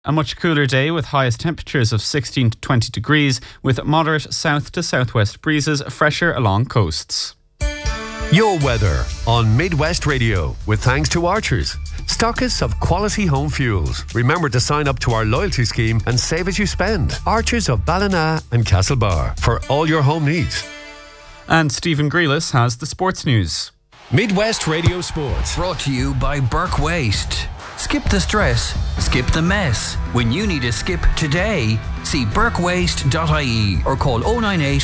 A much cooler day with highest temperatures of 16 to 20 degrees with moderate south to southwest breezes, fresher along coasts. Your weather on Midwest Radio with thanks to Archers, stockists of quality home fuels. Remember to sign up to our loyalty scheme and save as you spend. Archers of Ballina and Castlebar for all your home needs. And Stephen Grealis has the sports news. Midwest Radio Sports. Brought to you by Burke Waste. Skip the stress, skip the mess. When you need a skip today, see burkewaste.ie or call 098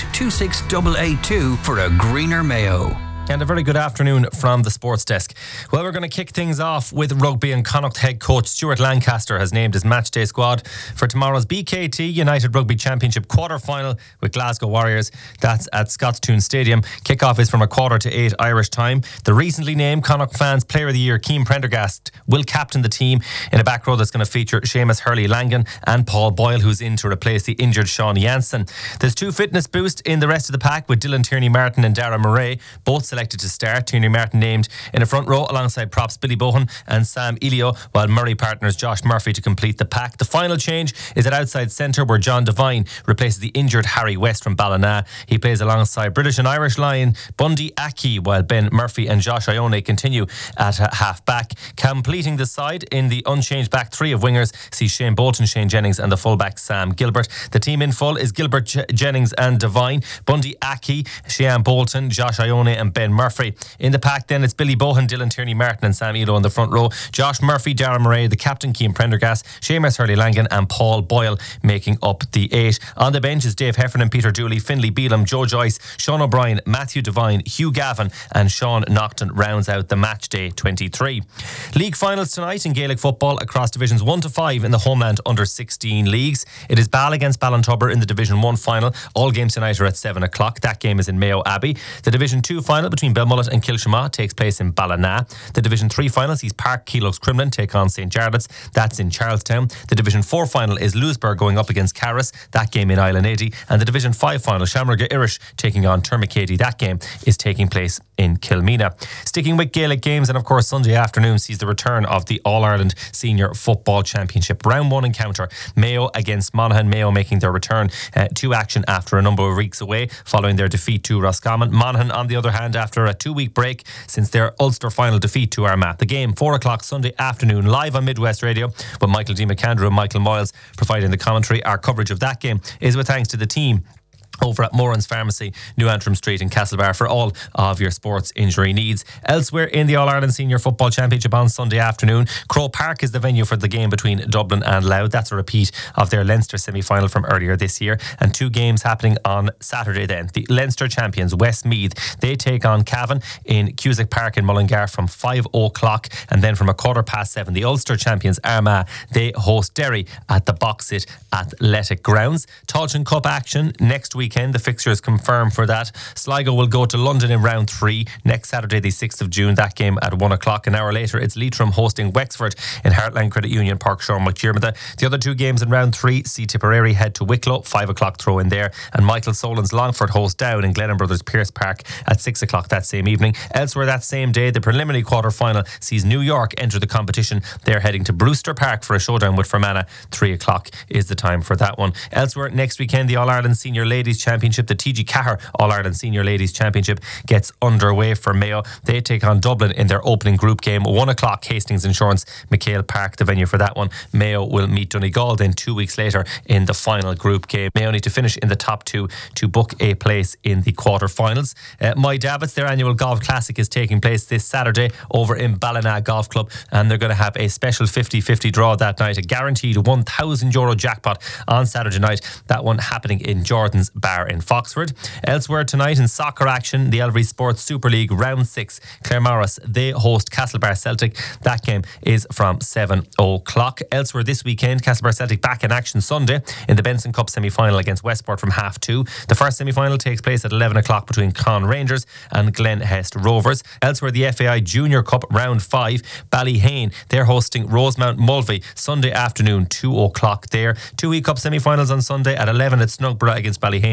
26882 for a greener Mayo. And a very good afternoon from the Sports Desk. Well, we're going to kick things off with rugby, and Connacht head coach Stuart Lancaster has named his matchday squad for tomorrow's BKT United Rugby Championship quarter-final with Glasgow Warriors. That's at Scottstown Stadium. Kick-off is from 7:45 Irish time. The recently named Connacht Fans Player of the Year, Cian Prendergast, will captain the team in a back row that's going to feature Seamus Hurley-Langan and Paul Boyle, who's in to replace the injured Sean Jansen. There's two fitness boosts in the rest of the pack with Dylan Tierney-Martin and Dara Murray, both selected to start. Tierney-Martin named in a front row alongside props Billy Bohan and Sam Elio, while Murray partners Josh Murphy to complete the pack. The final change is at outside centre, where John Devine replaces the injured Harry West from Ballina. He plays alongside British and Irish lion Bundy Aki, while Ben Murphy and Josh Ione continue at half back. Completing the side in the unchanged back three of wingers see Shane Bolton, Shane Jennings and the fullback Sam Gilbert. The team in full is Gilbert, Jennings and Devine, Bundy Aki, Shane Bolton, Josh Ione and Ben Murphy. In the pack then, it's Billy Bohan, Dylan Tierney-Martin and Sam Elo in the front row. Josh Murphy, Darren Murray, the captain Cian Prendergast, Seamus Hurley-Langan and Paul Boyle making up the eight. On the bench is Dave Heffernan, Peter Dooley, Finlay Beelum, Joe Joyce, Sean O'Brien, Matthew Devine, Hugh Gavin and Sean Naughton rounds out the match day 23. League finals tonight in Gaelic football across divisions 1 to 5 in the Homeland under 16 leagues. It is Ball against Ballintubber in the Division 1 final. All games tonight are at 7 o'clock. That game is in Mayo Abbey. The Division 2 final between Belmullet and Kilshama takes place in Ballina. The Division 3 final sees Park Keelox Crumlin take on St. Jarlath's. That's in Charlestown. The Division 4 final is Louisburgh going up against Carris. That game in Island 80. And the Division 5 final, Shamrock Irish taking on Termacady. That game is taking place in Kilmena. Sticking with Gaelic games, and of course Sunday afternoon sees the return of the All-Ireland Senior Football Championship. Round 1 encounter, Mayo against Monaghan. Mayo making their return to action after a number of weeks away following their defeat to Roscommon. Monaghan, on the other hand, after a 2-week break since their Ulster final defeat to Armagh. The game, 4 o'clock Sunday afternoon, live on Midwest Radio with Michael D. McAndrew and Michael Moyles providing the commentary. Our coverage of that game is with thanks to the team over at Moran's Pharmacy, New Antrim Street in Castlebar for all of your sports injury needs. Elsewhere in the All-Ireland Senior Football Championship on Sunday afternoon, Croke Park is the venue for the game between Dublin and Louth. That's a repeat of their Leinster semi-final from earlier this year. And two games happening on Saturday then. The Leinster champions, Westmeath, they take on Cavan in Cusack Park in Mullingar from 5 o'clock. And then from 7:15, the Ulster champions, Armagh, they host Derry at the Boxit Athletic Grounds. Tailteann Cup action next weekend. The fixture is confirmed for that. Sligo will go to London in round 3 next Saturday, the 6th of June. That game at 1 o'clock. An hour later, it's Leitrim hosting Wexford in Heartland Credit Union Park, Sean-McDiarmid. The other two games in round 3 see Tipperary head to Wicklow, 5 o'clock throw in there. And Michael Solan's Longford host Down in Glennon Brothers Pierce Park at 6 o'clock that same evening. Elsewhere that same day, the preliminary quarter-final sees New York enter the competition. They're heading to Brewster Park for a showdown with Fermanagh. 3 o'clock is the time for that one. Elsewhere next weekend, the All-Ireland Senior Ladies Championship, the TG Cahir All-Ireland Senior Ladies Championship gets underway for Mayo. They take on Dublin in their opening group game. 1 o'clock, Hastings Insurance, McHale Park, the venue for that one. Mayo will meet Donegal then 2 weeks later in the final group game. Mayo need to finish in the top 2 to book a place in the quarterfinals. My Davits, their annual golf classic, is taking place this Saturday over in Ballina Golf Club, and they're going to have a special 50-50 draw that night, a guaranteed €1,000 jackpot on Saturday night. That one happening in Jordan's Bar in Foxford. Elsewhere tonight in soccer action, the Elvery Sports Super League Round 6, Claremorris, they host Castlebar Celtic. That game is from 7 o'clock. Elsewhere this weekend, Castlebar Celtic back in action Sunday in the Benson Cup semi-final against Westport from 2:30. The first semi-final takes place at 11 o'clock between Con Rangers and Glen Hest Rovers. Elsewhere, the FAI Junior Cup Round 5, Ballyhane, they're hosting Rosemount Mulvey Sunday afternoon, 2 o'clock there. 2E Cup semi-finals on Sunday at 11 at Snugborough against Ballyhane.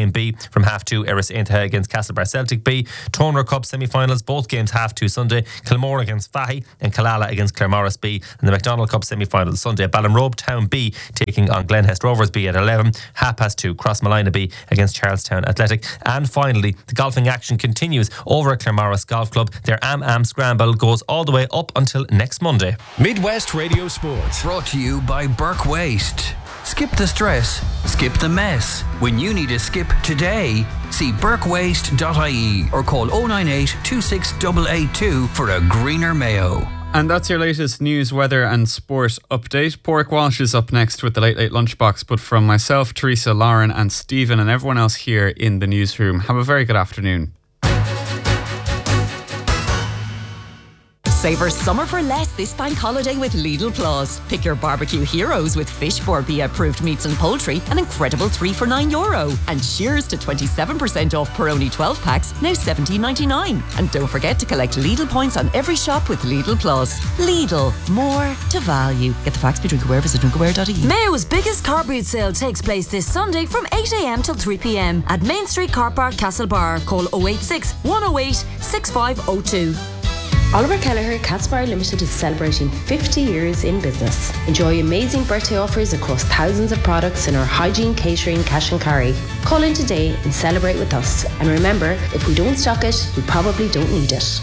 Ballyclane B from 2:30. Erris Aintaha against Castlebar Celtic B. Toner Cup semi-finals, both games 2:30 Sunday. Kilmore against Fahy and Killala against Claremorris B. And the McDonald Cup semi-finals Sunday. Ballinrobe Town B taking on Glenhest Rovers B at 11. 2:30 Crossmalina B against Charlestown Athletic. And finally, the golfing action continues over at Claremorris Golf Club. Their Am Scramble goes all the way up until next Monday. Midwest Radio Sports. Brought to you by Burke Waste. Skip the stress, skip the mess. When you need a skip today, see burkewaste.ie or call 098 26882 for a greener Mayo. And that's your latest news, weather and sport update. Porrick Walsh is up next with the Late Late Lunchbox. But from myself, Teresa, Lauren and Stephen and everyone else here in the newsroom, have a very good afternoon. Savour summer for less this bank holiday with Lidl Plus. Pick your barbecue heroes with Fishboard BA approved meats and poultry, an incredible 3 for €9. And cheers to 27% off Peroni 12 packs, now $17.99. And don't forget to collect Lidl points on every shop with Lidl Plus. Lidl, more to value. Get the facts, be drinkaware, visit drinkaware.ie. Mayo's biggest car boot sale takes place this Sunday from 8 a.m. till 3 p.m. at Main Street Car Park, Castlebar. Call 086 108 6502. Oliver Kelleher Cats Bar Limited is celebrating 50 years in business. Enjoy amazing birthday offers across thousands of products in our hygiene, catering, cash and carry. Call in today and celebrate with us. And remember, if we don't stock it, we probably don't need it.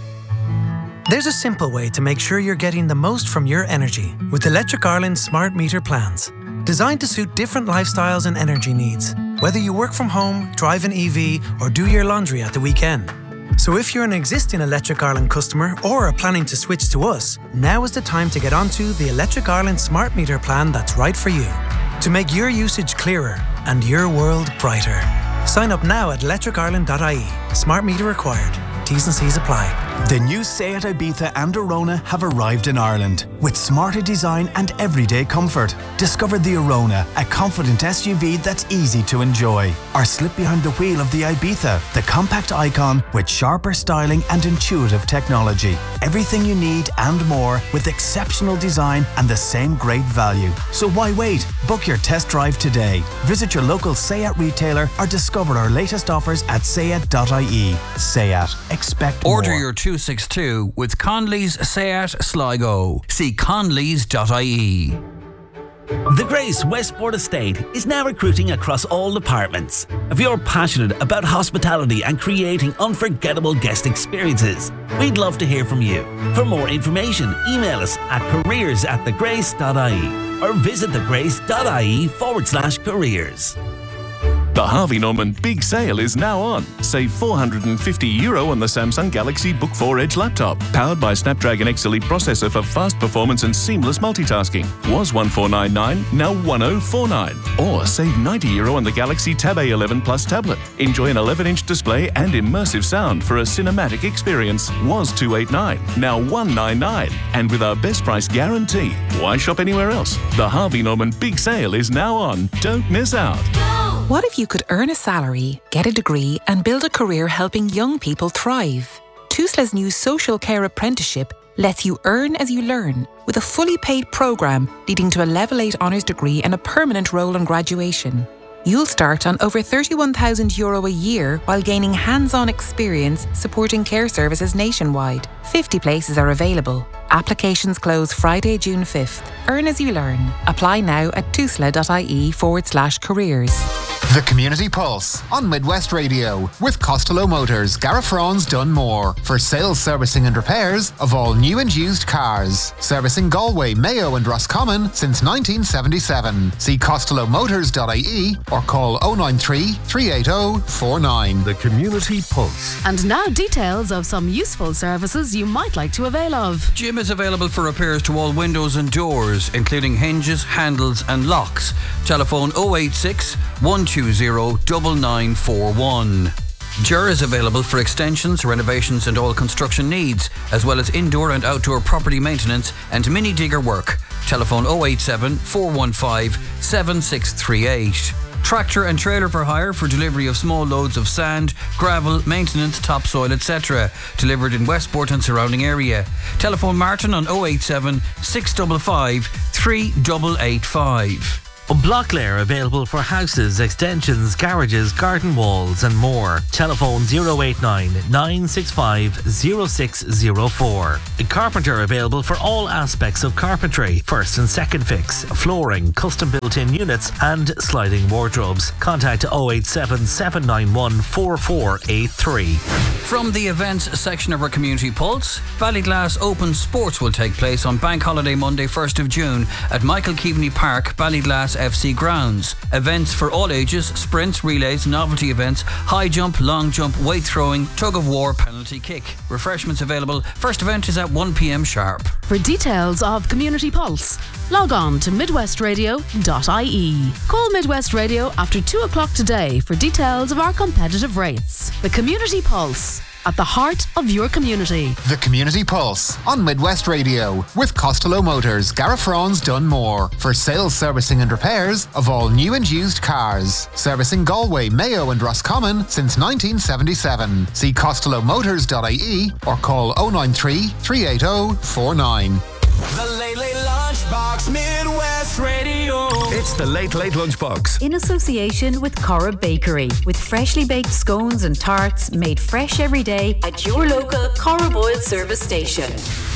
There's a simple way to make sure you're getting the most from your energy with Electric Ireland smart meter plans. Designed to suit different lifestyles and energy needs, whether you work from home, drive an EV or do your laundry at the weekend. So if you're an existing Electric Ireland customer or are planning to switch to us, now is the time to get onto the Electric Ireland smart meter plan that's right for you. To make your usage clearer and your world brighter. Sign up now at electricireland.ie. Smart meter required. T's and C's apply. The new Seat Ibiza and Arona have arrived in Ireland with smarter design and everyday comfort. Discover the Arona, a confident SUV that's easy to enjoy. Or slip behind the wheel of the Ibiza, the compact icon with sharper styling and intuitive technology. Everything you need and more with exceptional design and the same great value. So why wait? Book your test drive today. Visit your local Seat retailer or discover our latest offers at seat.ie. Seat. Expect more. Order your 262 with Conley's Seat Sligo. See conleys.ie. The Grace Westport Estate is now recruiting across all departments. If you're passionate about hospitality and creating unforgettable guest experiences, we'd love to hear from you. For more information, email us at careers@thegrace.ie or visit thegrace.ie/careers. The Harvey Norman Big Sale is now on. Save €450 on the Samsung Galaxy Book 4 Edge laptop. Powered by Snapdragon X Elite processor for fast performance and seamless multitasking. Was $1,499, now $1,049. Or save €90 on the Galaxy Tab A11 Plus tablet. Enjoy an 11-inch display and immersive sound for a cinematic experience. Was $289, now $199. And with our best price guarantee, why shop anywhere else? The Harvey Norman Big Sale is now on. Don't miss out. What if you could earn a salary, get a degree and build a career helping young people thrive? Tusla's new social care apprenticeship lets you earn as you learn with a fully paid programme leading to a Level 8 honours degree and a permanent role on graduation. You'll start on over €31,000 a year while gaining hands-on experience supporting care services nationwide. 50 places are available. Applications close Friday, June 5th. Earn as you learn. Apply now at tusla.ie/careers. The Community Pulse on Midwest Radio with Costello Motors, Garafrawn's Dunmore for sales, servicing and repairs of all new and used cars. Servicing Galway, Mayo and Roscommon since 1977. See costellomotors.ie or call 093 380 49. The Community Pulse. And now details of some useful services you might like to avail of. Jim is available for repairs to all windows and doors, including hinges, handles and locks. Telephone 086 120 9941. Ger is available for extensions, renovations and all construction needs, as well as indoor and outdoor property maintenance and mini digger work. Telephone 087 415 7638. Tractor and trailer for hire for delivery of small loads of sand, gravel, maintenance, topsoil, etc. Delivered in Westport and surrounding area. Telephone Martin on 087 655 3885. Blocklear available for houses, extensions, garages, garden walls and more. Telephone 089 965 0604. Carpenter available for all aspects of carpentry, first and second fix, flooring, custom built-in units and sliding wardrobes. Contact 087 791 4483. From the events section of our Community Pulse, Ballyglass Open Sports will take place on Bank Holiday Monday 1st of June at Michael Keaveney Park, Ballyglass FC grounds. Events for all ages, sprints, relays, novelty events, high jump, long jump, weight throwing, tug of war, penalty kick. Refreshments available. First event is at 1 p.m. sharp. For details of Community Pulse, log on to midwestradio.ie. Call Midwest Radio after 2 o'clock today for details of our competitive rates. The Community Pulse, at the heart of your community. The Community Pulse on Midwest Radio with Costello Motors, Garafrons, Dunmore for sales, servicing and repairs of all new and used cars. Servicing Galway, Mayo and Roscommon since 1977. See costellomotors.ie or call 093 380 49. The Late Late Lunchbox, Midwest Radio. It's the Late Late Lunchbox. In association with Cora Bakery, with freshly baked scones and tarts made fresh every day at your local Cora Boyle service station.